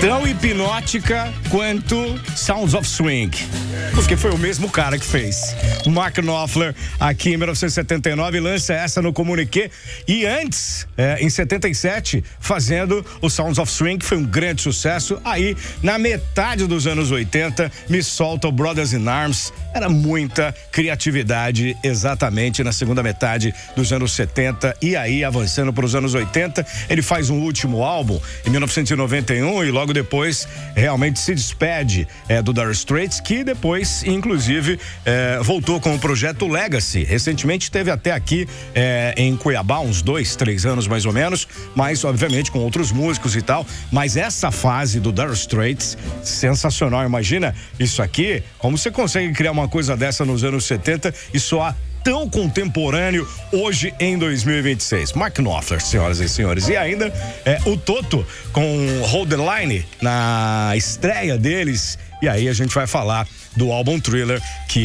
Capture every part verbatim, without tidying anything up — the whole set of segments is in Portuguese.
tão hipnótica quanto Sounds of Swing, porque foi o mesmo cara que fez. Mark Knopfler, aqui em mil novecentos e setenta e nove, lança essa no Comuniqué, e antes, é, em setenta e sete, fazendo o Sounds of Swing, que foi um grande sucesso. Aí, na metade dos anos oitenta, me solta o Brothers in Arms. Era muita criatividade exatamente na segunda metade dos anos setenta, e aí, avançando para os anos oitenta, ele faz um último álbum em mil novecentos e noventa e um, e logo depois realmente se despede é, do Dire Straits, que depois, inclusive, é, voltou com o projeto Legacy. Recentemente teve até aqui é, em Cuiabá, uns dois, três anos mais ou menos, mas obviamente com outros músicos e tal. Mas essa fase do Dire Straits, sensacional. Imagina isso aqui, como você consegue criar uma coisa dessa nos anos setenta e soar tão contemporâneo hoje em dois mil e vinte e seis. Mark Knopfler, senhoras e senhores. E ainda é, o Toto com Hold the Line na estreia deles. E aí a gente vai falar do álbum Thriller,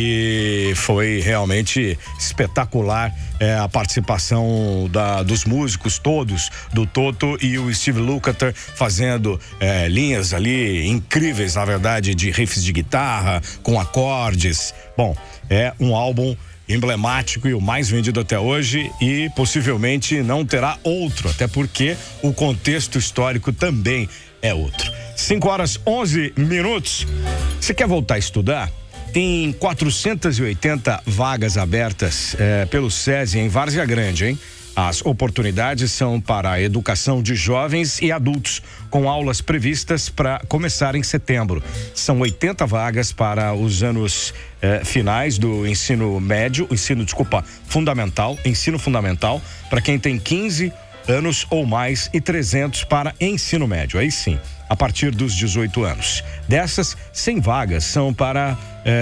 que foi realmente espetacular, é, a participação da, dos músicos todos, do Toto e o Steve Lukather, fazendo é, linhas ali incríveis, na verdade, de riffs de guitarra, com acordes. Bom, é um álbum emblemático e o mais vendido até hoje, e possivelmente não terá outro, até porque o contexto histórico também é outro. cinco horas onze minutos. Você quer voltar a estudar? Tem quatrocentas e oitenta vagas abertas é, pelo SESI em Várzea Grande, hein? As oportunidades são para a educação de jovens e adultos, com aulas previstas para começar em setembro. São oitenta vagas para os anos eh, finais do ensino médio, ensino, desculpa, fundamental, ensino fundamental, para quem tem quinze anos ou mais, e trezentos para ensino médio, aí sim, a partir dos dezoito anos. Dessas, cem vagas são para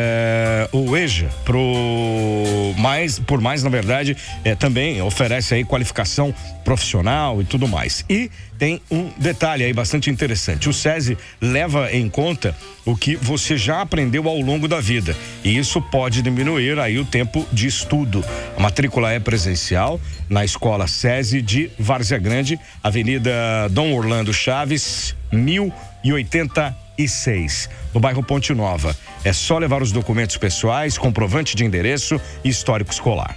é, o EJA, pro mais, por mais, na verdade, é, também oferece aí qualificação profissional e tudo mais. E tem um detalhe aí bastante interessante: o SESI leva em conta o que você já aprendeu ao longo da vida, e isso pode diminuir aí o tempo de estudo. A matrícula é presencial na Escola SESI de Várzea Grande, Avenida Dom Orlando Chaves, mil e oitenta e seis, no bairro Ponte Nova. É só levar os documentos pessoais, comprovante de endereço e histórico escolar.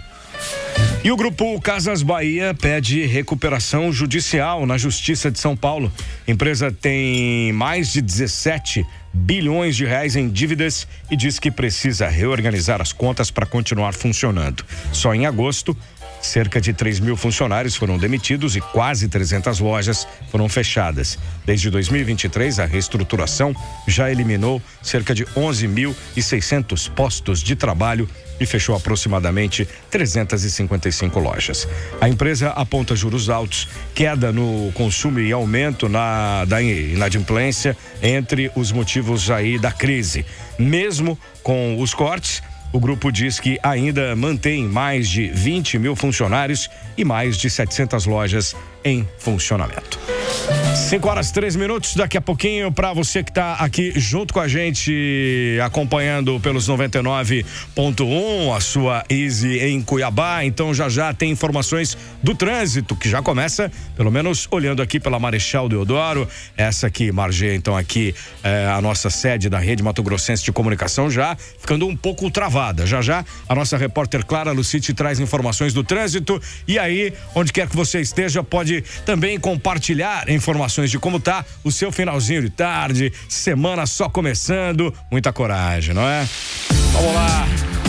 E o grupo Casas Bahia pede recuperação judicial na Justiça de São Paulo. A empresa tem mais de dezessete bilhões de reais em dívidas e diz que precisa reorganizar as contas para continuar funcionando. Só em agosto, cerca de três mil funcionários foram demitidos e quase trezentas lojas foram fechadas. Desde dois mil e vinte e três, a reestruturação já eliminou cerca de onze mil e seiscentos postos de trabalho e fechou aproximadamente trezentas e cinquenta e cinco lojas. A empresa aponta juros altos, queda no consumo e aumento na, da inadimplência entre os motivos aí da crise. Mesmo com os cortes, o grupo diz que ainda mantém mais de vinte mil funcionários e mais de setecentas lojas em funcionamento. cinco horas e três minutos, daqui a pouquinho, para você que está aqui junto com a gente, acompanhando pelos noventa e nove ponto um, a sua Easy em Cuiabá. Então já já tem informações do trânsito, que já começa, pelo menos olhando aqui pela Marechal Deodoro, essa que margeia então aqui é, a nossa sede da Rede Mato Grossense de Comunicação, já ficando um pouco travada. Já já a nossa repórter Clara Lucite traz informações do trânsito, e aí, onde quer que você esteja, pode também compartilhar informações de como tá o seu finalzinho de tarde, semana só começando. Muita coragem, não é? Vamos lá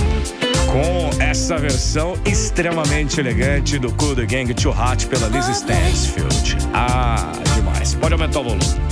com essa versão extremamente elegante do Cool The Gang, Too Hot, pela Liz Stansfield. Ah, demais. Pode aumentar o volume.